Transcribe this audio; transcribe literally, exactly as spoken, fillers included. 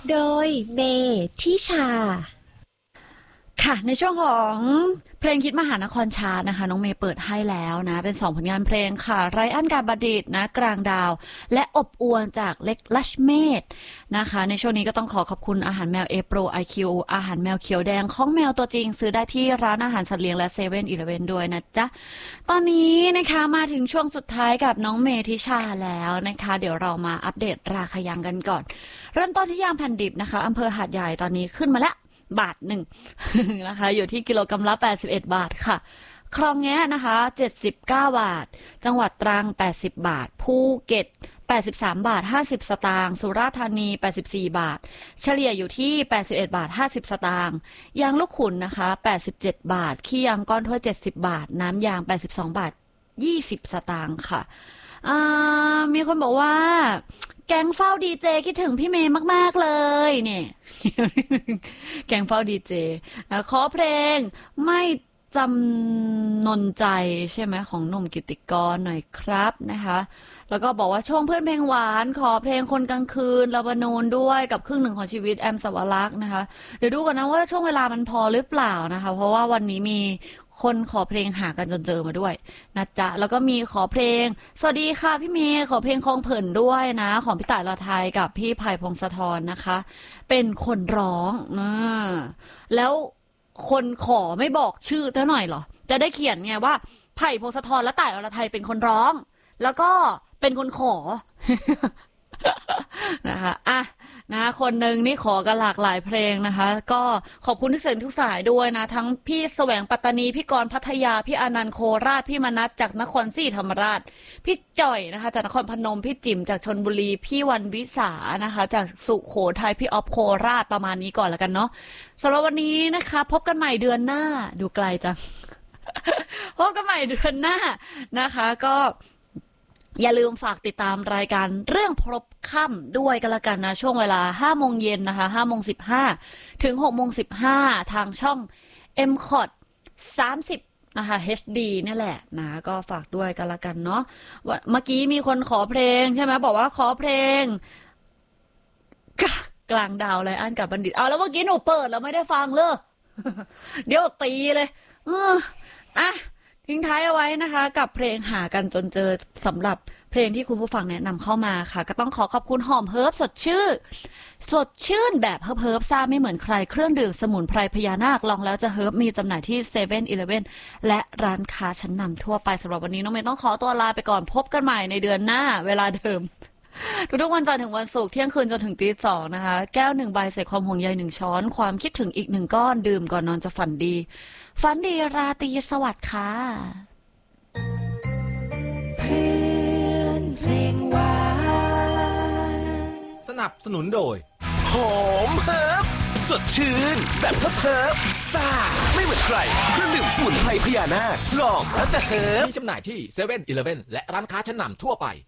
โดยเมทิชาค่ะในช่วงของเพลงคิดมหานครชาร์ตนะคะน้องเมย์เปิดให้แล้วนะเป็นสองผลงานเพลงค่ะไรอันการบัณฑิตนะกลางดาวและอบอวลจากเล็กลัชเมธนะคะในช่วงนี้ก็ต้องขอขอบคุณอาหารแมวเอโปรไอคิวอาหารแมวเขียวแดงของแมวตัวจริงซื้อได้ที่ร้านอาหารสัตว์เลี้ยงและเซเว่นอีเลฟเว่นด้วยนะจ๊ะตอนนี้นะคะมาถึงช่วงสุดท้ายกับน้องเมทิชาแล้วนะคะเดี๋ยวเรามาอัปเดตราคายางกันก่อนเริ่มต้นที่ยางแผ่นดิบนะคะอำเภอหาดใหญ่ตอนนี้ขึ้นมาแล้วบาทหนึ่งนะคะอยู่ที่กิโลกรัมละแปดสิบเอ็ดบาทค่ะคลองแงะนะคะเจ็ดสิบเก้าบาทจังหวัดตรังแปดสิบบาทภูเก็ตแปดสิบสามบาทห้าสิบสตางค์สุราษฎร์ธานีแปดสิบสี่บาทเฉลี่ยอยู่ที่แปดสิบเอ็ดบาทห้าสิบสตางค์ยางลูกขุนนะคะแปดสิบเจ็ดบาทขี้ยางก้อนถ้วยเจ็ดสิบบาทน้ำยางแปดสิบสองบาทยี่สิบสตางค์ค่ะอ่ามีคนบอกว่าแก๊งเฝ้าดีเจคิดถึงพี่เมย์มากๆเลยเนี่ย แก๊งเฝ้าดีเจขอเพลงไม่จำนนใจใช่ไหมของหนุ่มกิตติกรหน่อยครับนะคะแล้วก็บอกว่าช่วงเพื่อนเพลงหวานขอเพลงคนกลางคืนลาบานูนด้วยกับครึ่งหนึ่งของชีวิตแอมสวรักษ์นะคะเดี๋ยวดูกันนะว่าช่วงเวลามันพอหรือเปล่านะคะเพราะว่าวันนี้มีคนขอเพลงหากันจนเจอมาด้วยนะจ๊ะแล้วก็มีขอเพลงสวัสดีค่ะพี่เมย์ขอเพลงคลองเผินด้วยนะของพี่ต่ายลอไทยกับพี่ไผ่พงศธรนะคะเป็นคนร้องนะแล้วคนขอไม่บอกชื่อเท่าหน่อยเหรอจะได้เขียนไงว่าไผ่พงศธรและต่ายอรไทยเป็นคนร้องแล้วก็เป็นคนขอ นะคะอ่ะนะคนหนึ่งนี่ขอกันหลากหลายเพลงนะคะก็ขอบคุณทุกเสียงทุกสายด้วยนะทั้งพี่แสวงปัตตานีพี่กรพัทยาพี่อนันต์โคราชพี่มนัสจากนครศรีธรรมราชพี่จ่อยนะคะจากนครพนมพี่จิ๋มจากชลบุรีพี่วันวิสานะคะจากสุโขทัยพี่ออฟโคราชประมาณนี้ก่อนแล้วกันเนาะสำหรับวันนี้นะคะพบกันใหม่เดือนหน้าดูไกลจัง พบกันใหม่เดือนหน้านะคะก็อย่าลืมฝากติดตามรายการเรื่องพบค่ำด้วยกันละกันนะช่วงเวลาห้าโมงเย็นนะคะห้าโมงสิบห้าถึงหกโมงสิบห้าทางช่อง เอ็ม คอ ที สามสิบนะคะ เอช ดี นี่แหละนะก็ฝากด้วยกันละกันเนาะเมื่อกี้มีคนขอเพลงใช่ไหมบอกว่าขอเพลงกลางดาวไรอันกับบัณฑิตเอาแล้วเมื่อกี้หนูเปิดแล้วไม่ได้ฟังเลย เดี๋ยวตีเลยเอออ่ะทิ้งท้ายเอาไว้นะคะกับเพลงหากันจนเจอสำหรับเพลงที่คุณผู้ฟังแนะนำเข้ามาค่ะก็ต้องขอขอบคุณหอมเฮิร์บสดชื่นสดชื่นแบบเฮิร์บเฮิร์บซ่าไม่เหมือนใครเครื่องดื่มสมุนไพรพญานาคลองแล้วจะเฮิร์บมีจำหน่ายที่เซเว่นอีเลฟเว่นและร้านค้าชั้นนำทั่วไปสำหรับวันนี้น้องเมย์ต้องขอตัวลาไปก่อนพบกันใหม่ในเดือนหน้าเวลาเดิมทุกๆวันจันทร์ถึงวันศุกร์เที่ยงคืนจนถึงตีสองนะคะแก้วหนึ่งใบใส่ความห่วงใยหนึ่งช้อนความคิดถึงอีกหนึ่งก้อนดื่มก่อนนอนจะฝันดีฝันดีราตรีสวัสดิ์ค่ะเพื่อนเพลงหวานสนับสนุนโดยหอมเฮิร์บสดชื่นแบบเฮิร์บเฮิร์บซ่าไม่เหมือนใครเครื่องดื่มสมุนไพรพญานาคลองแล้วจะเฮิร์บมีจำหน่ายที่เซเว่นอีเลฟเว่นและร้านค้าชั้นนำทั่วไป